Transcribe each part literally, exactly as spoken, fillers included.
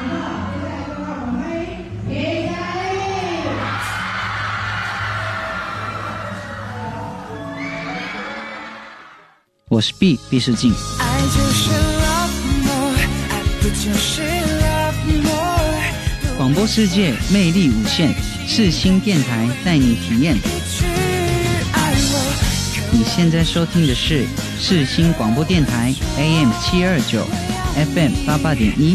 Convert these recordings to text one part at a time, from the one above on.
我是 B 毕世静。 爱就是 love more， 爱不就是 love more。 广播世界魅力无限，世新电台带你体验。你现在收听的是世新广播电台 A M 七二九 F M 八八点一。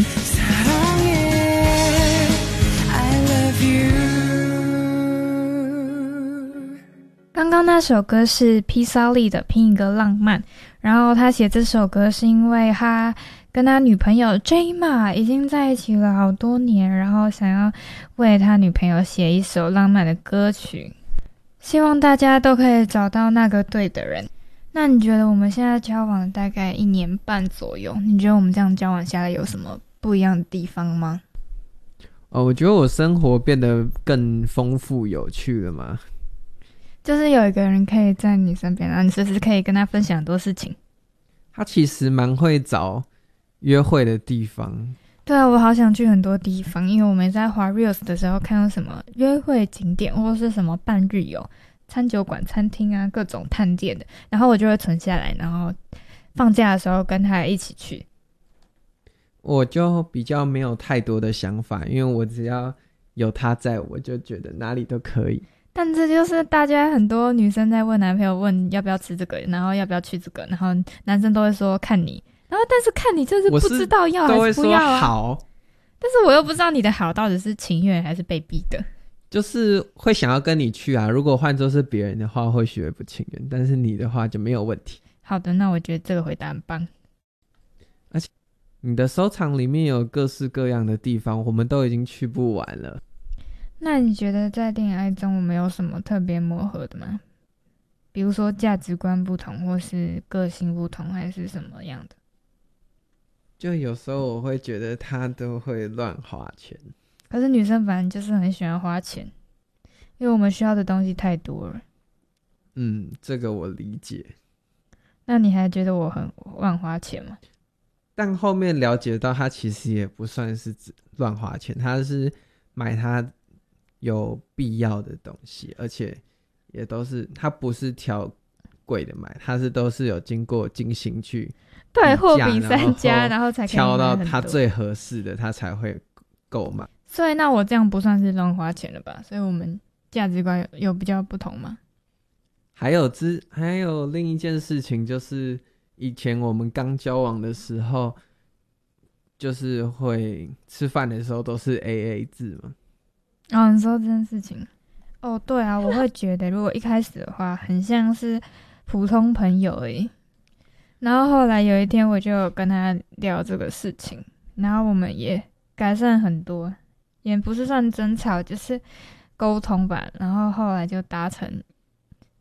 刚刚那首歌是披萨利的《拼一个浪漫》，然后他写这首歌是因为他跟他女朋友 Jayma 已经在一起了好多年，然后想要为他女朋友写一首浪漫的歌曲，希望大家都可以找到那个对的人。那你觉得我们现在交往大概一年半左右，你觉得我们这样交往下来有什么不一样的地方吗？ 哦，我觉得我生活变得更丰富有趣了嘛。 就是有一个人可以在你身边，然后你随时可以跟他分享很多事情。 他其实蛮会找约会的地方。 对啊，我好想去很多地方，因为我们在滑 Reels 的时候看到什么约会景点或是什么半日游、餐酒馆、餐厅啊，各种探店的，然后我就会存下来，然后放假的时候跟他一起去。 我就比较没有太多的想法，因为我只要有他在，我就觉得哪里都可以。 但这就是大家很多女生在问男朋友问要不要吃这个，然后要不要去这个，然后男生都会说看你，然后但是看你就是不知道要还是不要啊。 都会说好， 但是我又不知道你的好到底是情愿还是被逼的。 就是会想要跟你去啊，如果换作是别人的话或许会不情愿，但是你的话就没有问题。 好的，那我觉得这个回答很棒。 而且你的收藏里面有各式各样的地方，我们都已经去不完了。 那你觉得在恋爱中我们有什么特别磨合的吗？比如说价值观不同，或是个性不同，还是什么样的？ 就有时候我会觉得他都会乱花钱。 可是女生反正就是很喜欢花钱，因为我们需要的东西太多了。 嗯，这个我理解。 那你还觉得我很乱花钱吗？ 但后面了解到他其实也不算是乱花钱，他是买他有必要的东西，而且也都是他不是挑贵的买，他是都是有经过精心去对货比三家，然后才可以挑到他最合适的，他才会购买。 所以那我这样不算是乱花钱了吧？所以我们价值观 有, 有比较不同吗？ 还有之还有另一件事情，就是以前我们刚交往的时候，就是会吃饭的时候都是 A A 制嘛。 哦，你说这件事情，哦，对啊，我会觉得如果一开始的话，很像是普通朋友而已。然后后来有一天，我就有跟他聊这个事情，然后我们也改善很多，也不是算争吵，就是沟通吧。然后后来就达成